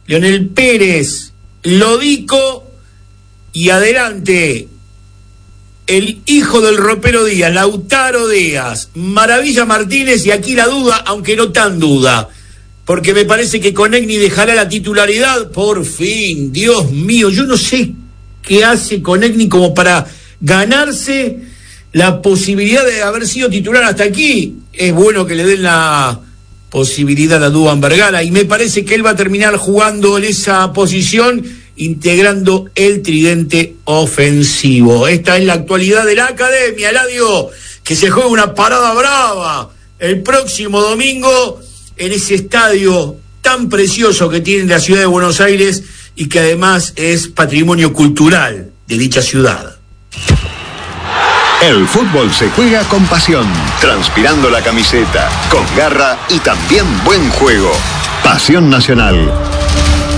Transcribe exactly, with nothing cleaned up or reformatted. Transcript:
Leonel Pérez, Lodico y adelante el hijo del ropero Díaz, Lautaro Díaz, Maravilla Martínez, y aquí la duda, aunque no tan duda, porque me parece que Conegni dejará la titularidad, por fin, Dios mío, yo no sé qué hace Conegni como para ganarse la posibilidad de haber sido titular hasta aquí. Es bueno que le den la posibilidad a Duván Vergara, y me parece que él va a terminar jugando en esa posición, integrando el tridente ofensivo. Esta es la actualidad de la academia, Eladio, que se juega una parada brava el próximo domingo en ese estadio tan precioso que tiene la ciudad de Buenos Aires y que además es patrimonio cultural de dicha ciudad. El fútbol se juega con pasión, transpirando la camiseta, con garra y también buen juego. Pasión Nacional.